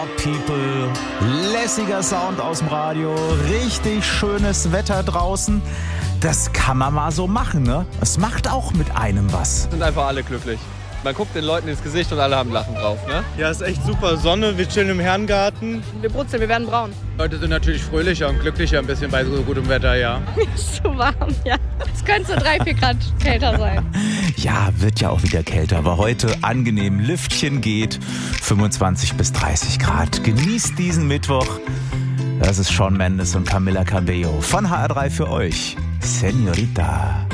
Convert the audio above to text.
People, lässiger Sound aus dem Radio, richtig schönes Wetter draußen. Das kann man mal so machen, ne? Es macht auch mit einem was. Sind einfach alle glücklich. Man guckt den Leuten ins Gesicht und alle haben Lachen drauf, ne? Ja, ist echt super Sonne, wir chillen im Herrengarten. Wir brutzeln, wir werden braun. Leute sind natürlich fröhlicher und glücklicher ein bisschen bei so gutem Wetter, ja. Ist so warm, ja. Es könnte so 3-4 Grad kälter sein. Ja, wird ja auch wieder kälter, aber heute angenehm Lüftchen geht, 25 bis 30 Grad. Genießt diesen Mittwoch. Das ist Shawn Mendes und Camila Cabello von HR3 für euch. Señorita.